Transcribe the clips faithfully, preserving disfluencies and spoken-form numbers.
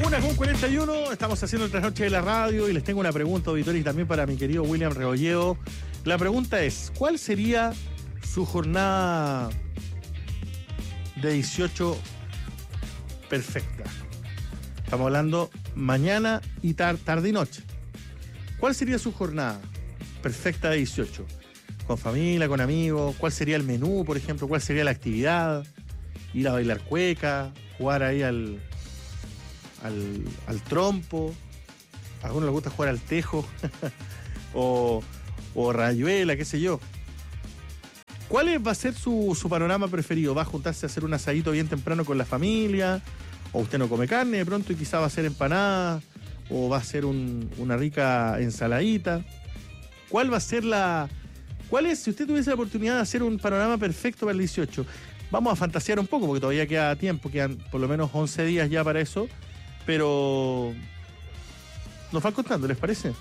Una con cuarenta y uno, estamos haciendo el trasnoche de la radio y les tengo una pregunta, auditores, y también para mi querido William Rebolledo. La pregunta es, ¿cuál sería su jornada de dieciocho perfecta? Estamos hablando mañana y tar tarde y noche. ¿Cuál sería su jornada perfecta de dieciocho? ¿Con familia, con amigos? ¿Cuál sería el menú, por ejemplo? ¿Cuál sería la actividad? ¿Ir a bailar cueca? ¿Jugar ahí al... Al, al trompo? A algunos les gusta jugar al tejo o, o rayuela, qué sé yo. ¿Cuál va a ser su, su panorama preferido? ¿Va a juntarse a hacer un asadito bien temprano con la familia? ¿O usted no come carne de pronto y quizá va a hacer empanada? ¿O va a ser un, una rica ensaladita? ¿Cuál va a ser la... ¿Cuál es, si usted tuviese la oportunidad de hacer un panorama perfecto para el dieciocho? Vamos a fantasear un poco porque todavía queda tiempo, quedan por lo menos once días ya para eso. Pero nos van contando, ¿les parece?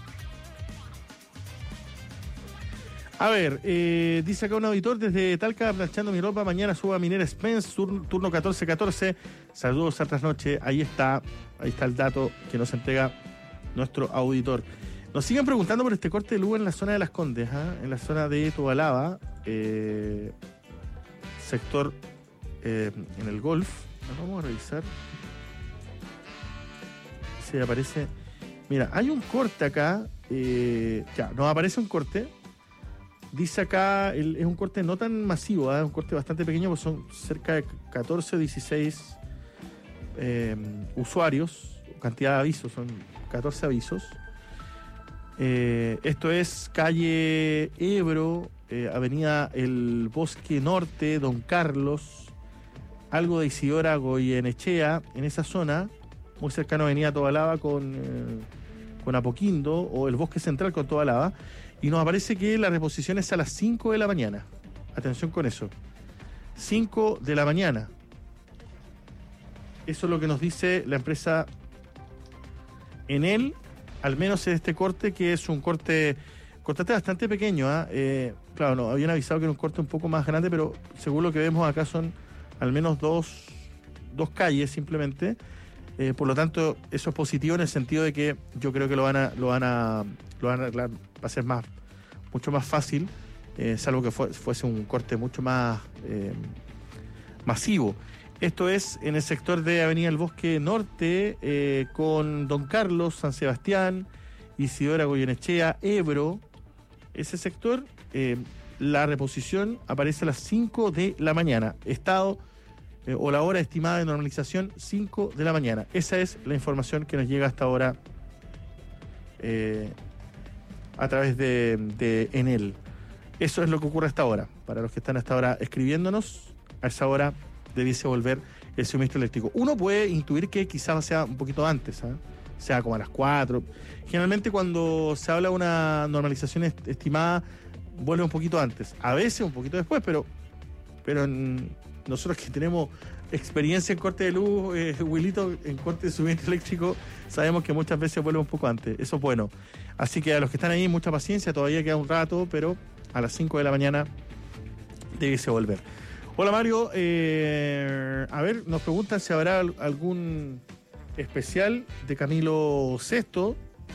A ver, eh, dice acá un auditor desde Talca, planchando mi ropa, mañana subo a Minera Spence, turno, turno catorce catorce. Saludos a trasnoche, ahí está, ahí está el dato que nos entrega nuestro auditor. Nos siguen preguntando por este corte de luz en la zona de Las Condes, ¿eh? En la zona de Tobalaba, eh, sector eh, en el Golf. Vamos a revisar. Se aparece. Mira, hay un corte acá. Eh, ya, nos aparece un corte. Dice acá, el, es un corte no tan masivo, ¿eh? Un corte bastante pequeño, porque son cerca de catorce o dieciséis eh, usuarios, cantidad de avisos, son catorce avisos. Eh, esto es calle Ebro, eh, avenida El Bosque Norte, Don Carlos, algo de Isidora Goyenechea, en esa zona, muy cercano a Avenida Tobalaba con, eh, con Apoquindo, o el Bosque Central con Tobalaba, y nos aparece que la reposición es a las cinco de la mañana. Atención con eso. cinco de la mañana. Eso es lo que nos dice la empresa Enel, al menos en este corte, que es un corte, corte bastante pequeño. ¿eh? Eh, claro, no, habían avisado que era un corte un poco más grande, pero según lo que vemos acá son al menos dos, dos calles simplemente. Eh, por lo tanto, eso es positivo en el sentido de que yo creo que lo van a, lo van a, lo van a arreglar, va a ser más, mucho más fácil, eh, salvo que fue, fuese un corte mucho más eh, masivo. Esto es en el sector de Avenida El Bosque Norte, eh, con Don Carlos, San Sebastián, Isidora Goyenechea, Ebro. Ese sector, eh, la reposición aparece a las cinco de la mañana. Estado Eh, o la hora estimada de normalización, cinco de la mañana. Esa es la información que nos llega hasta ahora eh, a través de, de Enel. Eso es lo que ocurre hasta ahora. Para los que están hasta ahora escribiéndonos, a esa hora debiese volver el suministro eléctrico. Uno puede intuir que quizás sea un poquito antes, ¿eh? Sea como a las cuatro. Generalmente cuando se habla de una normalización est- estimada, vuelve un poquito antes. A veces un poquito después, pero, pero en... nosotros que tenemos experiencia en corte de luz, eh, Wilito, en corte de suministro eléctrico, sabemos que muchas veces vuelve un poco antes. Eso es bueno. Así que a los que están ahí, mucha paciencia, todavía queda un rato, pero a las cinco de la mañana debiese volver. Hola Mario, eh, a ver, nos preguntan si habrá algún especial de Camilo Sesto.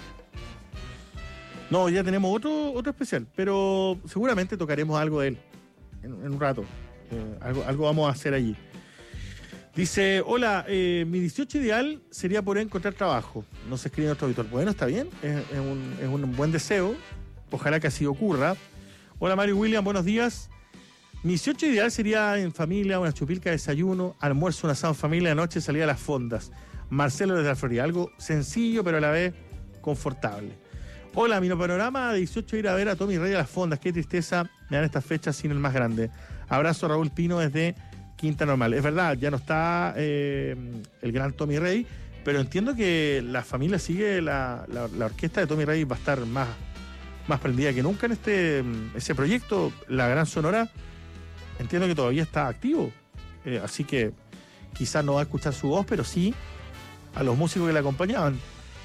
No, ya tenemos otro, otro especial, pero seguramente tocaremos algo de él en, en un rato. Eh, algo, algo vamos a hacer allí. Dice, hola, eh, mi dieciocho ideal sería poder encontrar trabajo. Nos escribe nuestro auditor. Bueno, está bien, es, es, un, es un buen deseo. Ojalá que así ocurra. Hola Mario William, buenos días. Mi dieciocho ideal sería en familia, una chupilca de desayuno, almuerzo, un asado en familia, de noche salida a las fondas. Marcelo desde la Florida, algo sencillo pero a la vez confortable. Hola, mi panorama de dieciocho, ir a ver a Tommy Rey a las fondas. Qué tristeza me dan estas fechas sin el más grande. Abrazo a Raúl Pino desde Quinta Normal. Es verdad, ya no está eh, el gran Tommy Rey, pero entiendo que la familia sigue, la, la, la orquesta de Tommy Rey va a estar más, más prendida que nunca en este ese proyecto. La Gran Sonora, entiendo que todavía está activo. Eh, así que quizás no va a escuchar su voz, pero sí a los músicos que le acompañaban.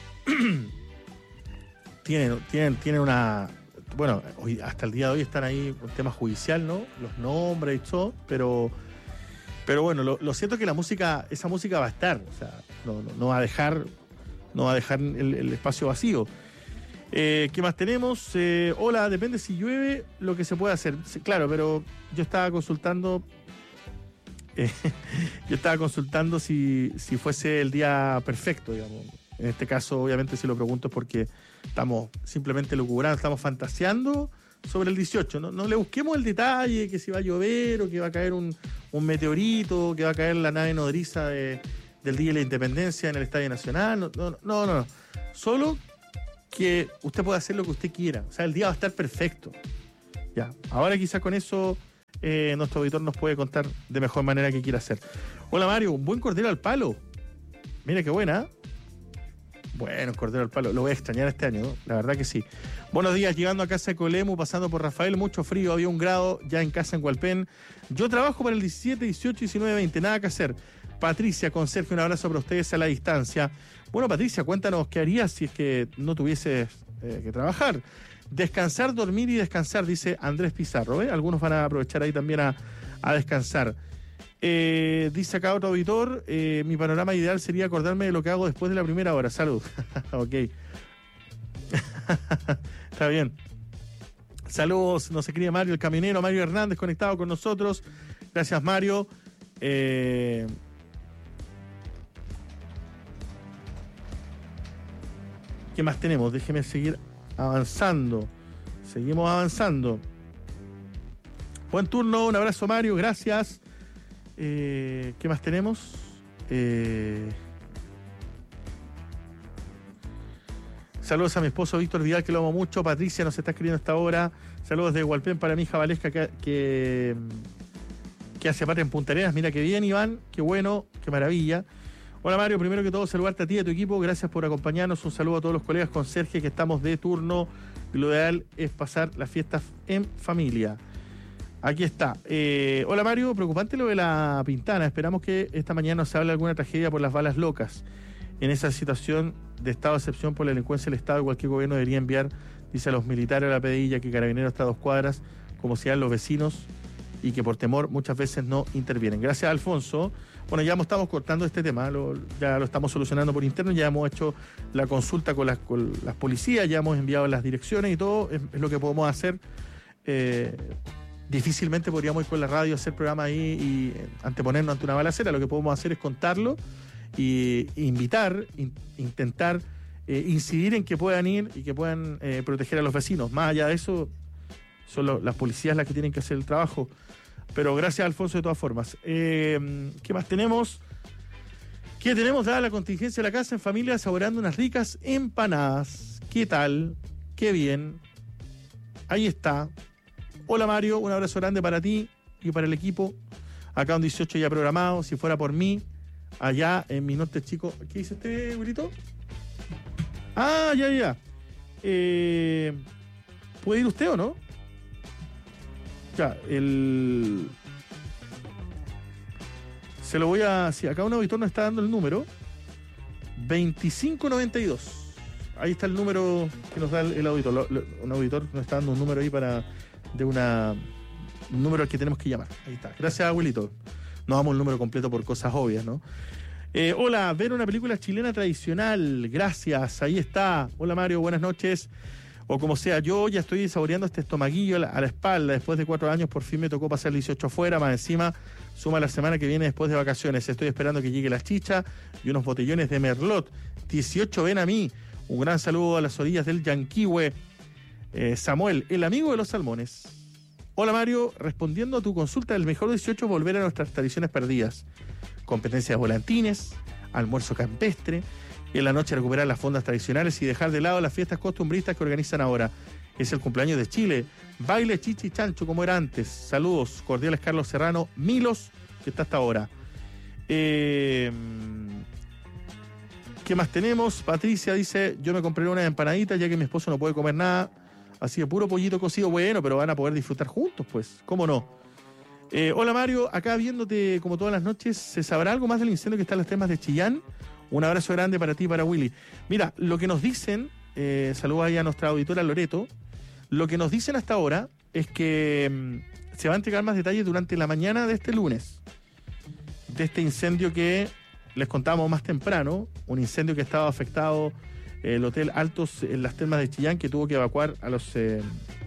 Tienen, tienen, tienen una... Bueno, hoy, hasta el día de hoy están ahí con tema judicial, ¿no? Los nombres y todo, pero... Pero bueno, lo, lo cierto es que la música, esa música va a estar. O sea, no, no, no va a dejar, no va a dejar el, el espacio vacío. Eh, ¿Qué más tenemos? Eh, hola, depende si llueve, lo que se puede hacer. Sí, claro, pero yo estaba consultando, eh, yo estaba consultando si, si fuese el día perfecto, digamos. En este caso, obviamente, si lo pregunto es porque estamos simplemente lucubrando, estamos fantaseando sobre el dieciocho. No, no le busquemos el detalle, que si va a llover o que va a caer un, un meteorito, que va a caer la nave nodriza de, del Día de la Independencia en el Estadio Nacional. No, no, no, no. Solo que usted puede hacer lo que usted quiera. O sea, el día va a estar perfecto. Ya. Ahora quizás con eso eh, nuestro auditor nos puede contar de mejor manera qué quiere hacer. Hola Mario, un buen cordero al palo. Mira qué buena. Bueno, cordero al palo. Lo voy a extrañar este año, ¿no? La verdad que sí. Buenos días, llegando a casa de Colemu, pasando por Rafael, mucho frío, había un grado ya en casa en Hualpén. Yo trabajo para el diecisiete, dieciocho, diecinueve, veinte, nada que hacer. Patricia, conserje, un abrazo para ustedes a la distancia. Bueno, Patricia, cuéntanos qué harías si es que no tuvieses eh, que trabajar. Descansar, dormir y descansar, dice Andrés Pizarro. ¿eh? Algunos van a aprovechar ahí también a, a descansar. Eh, dice acá otro auditor, eh, mi panorama ideal sería acordarme de lo que hago después de la primera hora. Salud. Ok. Está bien. Saludos, no se cría Mario, el camionero, Mario Hernández conectado con nosotros. Gracias, Mario. Eh... ¿Qué más tenemos? Déjeme seguir avanzando. Seguimos avanzando. Buen turno, un abrazo, Mario, gracias. Eh, ¿Qué más tenemos? Eh... Saludos a mi esposo Víctor Vidal, que lo amo mucho. Patricia nos está escribiendo hasta ahora. Saludos de Hualpén para mi hija Valesca, que, que, que hace parte en Punta Arenas. Mira qué bien, Iván, qué bueno, qué maravilla. Hola Mario, primero que todo saludarte a ti y a tu equipo, gracias por acompañarnos, un saludo a todos los colegas conserjes que estamos de turno, y lo ideal es pasar las fiestas en familia. Aquí está. Eh, hola Mario, preocupante lo de la Pintana, esperamos que esta mañana se hable de alguna tragedia por las balas locas. En esa situación de estado de excepción por la delincuencia del Estado, cualquier gobierno debería enviar, dice a los militares a la P D I, ya que Carabineros está a dos cuadras, como sean los vecinos, y que por temor muchas veces no intervienen. Gracias, Alfonso. Bueno, ya estamos cortando este tema, lo, ya lo estamos solucionando por interno, ya hemos hecho la consulta con las, con las policías, ya hemos enviado las direcciones y todo, es, es lo que podemos hacer. Eh, difícilmente podríamos ir con la radio a hacer programa ahí y anteponernos ante una balacera, lo que podemos hacer es contarlo y invitar, in, intentar eh, incidir en que puedan ir y que puedan eh, proteger a los vecinos. Más allá de eso, son lo, las policías las que tienen que hacer el trabajo. Pero gracias, Alfonso, de todas formas. Eh, ¿Qué más tenemos? ¿Qué tenemos? Dada la contingencia de la casa en familia, saboreando unas ricas empanadas. ¿Qué tal? Qué bien. Ahí está. Hola, Mario. Un abrazo grande para ti y para el equipo. Acá un dieciocho ya programado. Si fuera por mí, allá en mi norte chico. ¿Qué dice este güerito? Ah, ya, ya. Eh, ¿Puede ir usted o no? Ya, el... Se lo voy a... Sí, acá un auditor nos está dando el número. veinticinco noventa y dos. Ahí está el número que nos da el, el auditor. Lo, lo, un auditor nos está dando un número ahí para... De una... Un número al que tenemos que llamar. Ahí está. Gracias, abuelito. No damos el número completo por cosas obvias, ¿no? Eh, hola, ver una película chilena tradicional. Gracias, ahí está. Hola, Mario, buenas noches. O como sea, yo ya estoy saboreando este estomaguillo a la, a la espalda. Después de cuatro años, por fin me tocó pasar el dieciocho afuera. Más encima, suma la semana que viene después de vacaciones. Estoy esperando que llegue la chicha y unos botellones de Merlot. dieciocho, ven a mí. Un gran saludo a las orillas del Yanquihue. Eh, Samuel, el amigo de los salmones. Hola, Mario. Respondiendo a tu consulta, el mejor dieciocho es volver a nuestras tradiciones perdidas. Competencias de volantines, almuerzo campestre, y en la noche recuperar las fondas tradicionales y dejar de lado las fiestas costumbristas que organizan ahora. Es el cumpleaños de Chile. Baile chichi chancho como era antes. Saludos cordiales, Carlos Serrano Milos, que está hasta ahora. Eh, ¿Qué más tenemos? Patricia dice, yo me compré unas empanaditas ya que mi esposo no puede comer nada. Así de puro pollito cocido, bueno, pero van a poder disfrutar juntos, pues. ¿Cómo no? Eh, hola Mario, acá viéndote como todas las noches, ¿se sabrá algo más del incendio que está en las termas de Chillán? Un abrazo grande para ti y para Willy. Mira, lo que nos dicen, eh, saludos ahí a nuestra auditora Loreto, lo que nos dicen hasta ahora es que mmm, se va a entregar más detalles durante la mañana de este lunes, de este incendio que les contábamos más temprano, un incendio que estaba afectado eh, el Hotel Altos en las Termas de Chillán, que tuvo que evacuar a los, eh,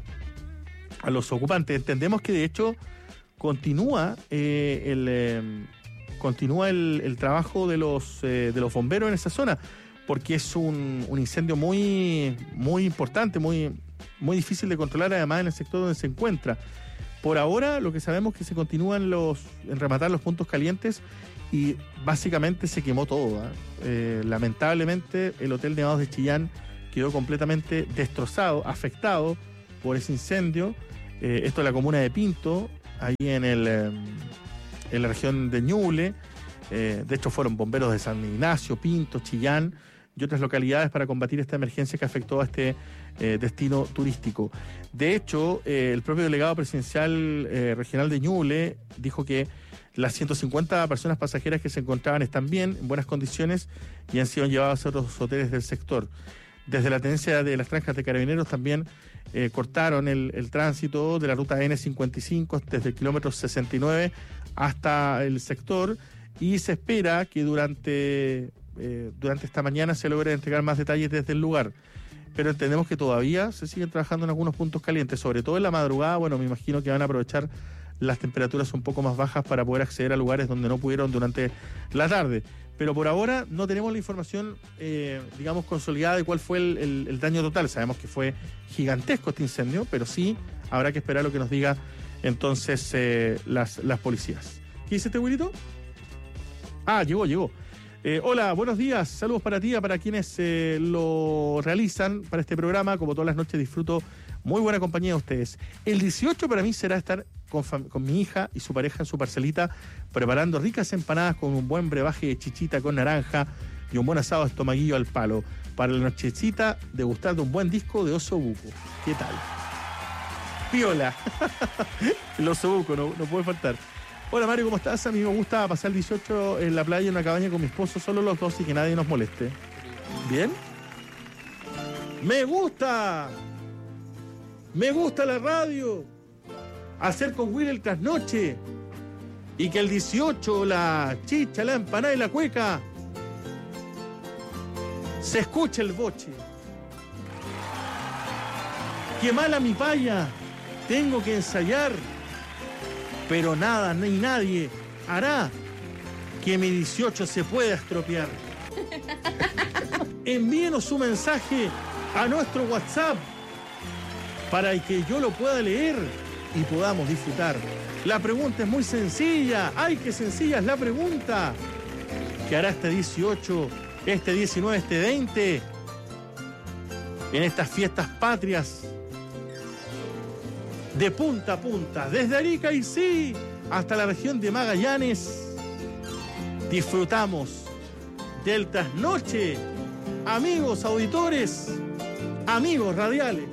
a los ocupantes. Entendemos que de hecho continúa eh, el... Eh, continúa el, el trabajo de los, eh, de los bomberos en esa zona, porque es un, un incendio muy, muy importante, muy, muy difícil de controlar, además en el sector donde se encuentra. Por ahora lo que sabemos es que se continúan los, en rematar los puntos calientes y básicamente se quemó todo, ¿eh? Eh, lamentablemente el Hotel Nevados de Chillán quedó completamente destrozado, afectado por ese incendio. Eh, esto en la comuna de Pinto, ahí en el... Eh, en la región de Ñuble. Eh, de hecho fueron bomberos de San Ignacio, Pinto, Chillán y otras localidades para combatir esta emergencia que afectó a este eh, destino turístico. De hecho, eh, el propio delegado presidencial eh, regional de Ñuble dijo que las ciento cincuenta personas pasajeras que se encontraban están bien, en buenas condiciones y han sido llevadas a otros hoteles del sector. Desde la tenencia de las Tranjas de Carabineros también eh, cortaron el, el tránsito de la ruta ene cincuenta y cinco desde el kilómetro sesenta y nueve hasta el sector, y se espera que durante, eh, durante esta mañana se logre entregar más detalles desde el lugar. Pero entendemos que todavía se siguen trabajando en algunos puntos calientes, sobre todo en la madrugada. Bueno, me imagino que van a aprovechar las temperaturas un poco más bajas para poder acceder a lugares donde no pudieron durante la tarde. Pero por ahora no tenemos la información, eh, digamos, consolidada de cuál fue el, el, el daño total. Sabemos que fue gigantesco este incendio, pero sí habrá que esperar lo que nos diga entonces eh, las, las policías. ¿Qué dice este güirito? Ah, llegó, llegó. Eh, hola, buenos días. Saludos para ti, para quienes eh, lo realizan para este programa. Como todas las noches disfruto muy buena compañía de ustedes. El dieciocho para mí será estar con, con mi hija y su pareja en su parcelita preparando ricas empanadas con un buen brebaje de chichita con naranja y un buen asado de estomaguillo al palo. Para la nochecita, degustar de un buen disco de Oso Buco. ¿Qué tal? Piola. El Oso Buco, no, no puede faltar. Hola Mario, ¿cómo estás? A mí me gusta pasar el dieciocho en la playa, en una cabaña con mi esposo, solo los dos y que nadie nos moleste. ¿Bien? ¡Me gusta! ¡Me gusta la radio! Hacer con Will el trasnoche. Y que el dieciocho, la chicha, la empanada y la cueca, se escuche el boche. ¡Qué mala mi paya! Tengo que ensayar. Pero nada ni nadie hará que mi dieciocho se pueda estropear. Envíenos su mensaje a nuestro WhatsApp para que yo lo pueda leer y podamos disfrutar. La pregunta es muy sencilla. ¡Ay, qué sencilla es la pregunta! ¿Qué hará este dieciocho, este diecinueve, este veinte en estas fiestas patrias? De punta a punta, desde Arica y sí hasta la región de Magallanes, disfrutamos del trasnoche, amigos auditores, amigos radiales.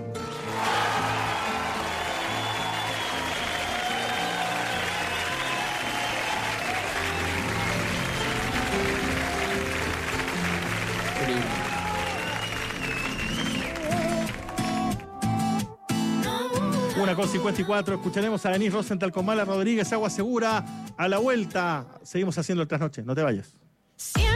Una con cincuenta y cuatro, escucharemos a Denise Rosenthal con Mala Rodríguez, Agua Segura. A la vuelta, seguimos haciendo el trasnoche, no te vayas. Sí.